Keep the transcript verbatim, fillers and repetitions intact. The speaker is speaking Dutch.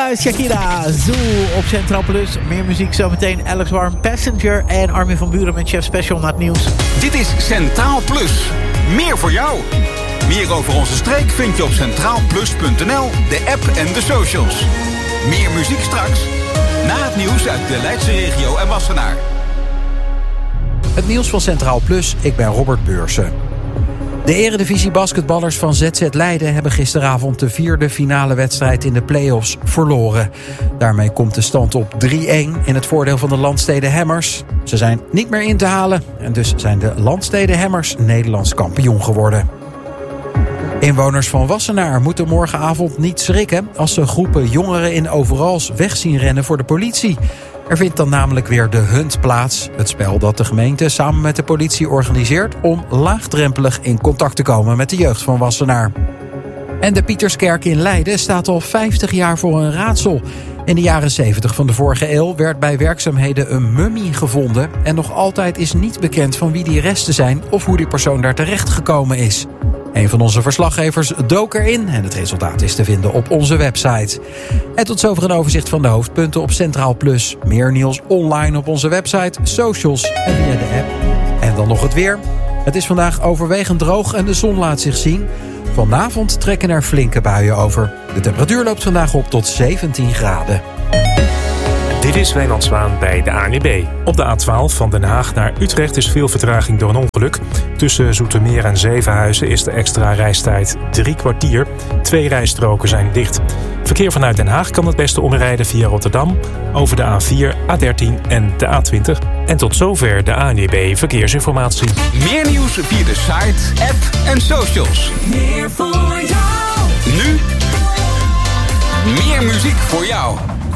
Shakira, Zoo op Centraal Plus. Meer muziek zometeen. Alex Warm, Passenger en Armin van Buuren met Chef Special na het nieuws. Dit is Centraal Plus. Meer voor jou. Meer over onze streek vind je op centraal plus punt n l, de app en de socials. Meer muziek straks. Na het nieuws uit de Leidse regio en Wassenaar. Het nieuws van Centraal Plus, ik ben Robert Beursen. De Eredivisie basketballers van Z Z Leiden hebben gisteravond de vierde finale wedstrijd in de play-offs verloren. Daarmee komt de stand op drie-een in het voordeel van de Landstede Hammers. Ze zijn niet meer in te halen en dus zijn de Landstede Hammers Nederlands kampioen geworden. Inwoners van Wassenaar moeten morgenavond niet schrikken als ze groepen jongeren in overals weg zien rennen voor de politie. Er vindt dan namelijk weer de Hunt plaats. Het spel dat de gemeente samen met de politie organiseert om laagdrempelig in contact te komen met de jeugd van Wassenaar. En de Pieterskerk in Leiden staat al vijftig jaar voor een raadsel. In de jaren zeventig van de vorige eeuw werd bij werkzaamheden een mummie gevonden. En nog altijd is niet bekend van wie die resten zijn of hoe die persoon daar terecht gekomen is. Een van onze verslaggevers dook erin en het resultaat is te vinden op onze website. En tot zover een overzicht van de hoofdpunten op Centraal Plus. Meer nieuws online op onze website, socials en via de app. En dan nog het weer. Het is vandaag overwegend droog en de zon laat zich zien. Vanavond trekken er flinke buien over. De temperatuur loopt vandaag op tot zeventien graden. Dit is Wijnand Zwaan bij de A N W B. Op de A twaalf van Den Haag naar Utrecht is veel vertraging door een ongeluk. Tussen Zoetermeer en Zevenhuizen is de extra reistijd drie kwartier. Twee rijstroken zijn dicht. Verkeer vanuit Den Haag kan het beste omrijden via Rotterdam, over de A vier, A dertien en de A twintig. En tot zover de A N W B Verkeersinformatie. Meer nieuws via de site, app en socials. Meer voor jou. Nu, meer muziek voor jou.